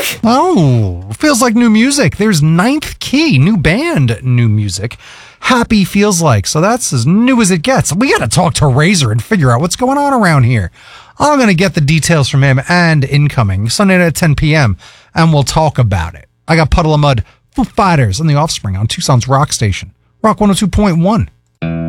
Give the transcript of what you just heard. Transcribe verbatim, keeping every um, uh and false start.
music. Oh, feels like new music. There's Ninth Key, new band, new music. Happy Feels Like. So that's as new as it gets. We got to talk to Razor and figure out what's going on around here. I'm going to get the details from him and incoming Sunday night at ten p.m. and we'll talk about it. I got Puddle of Mud, Foo Fighters, and The Offspring on Tucson's Rock Station. Rock one oh two point one.